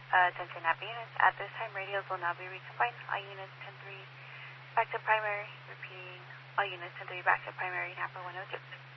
10-10 Napa units. At this time, radios will now be recombined. All units 10-3 back to primary. Repeating, all units 10-3 back to primary, Napa 102.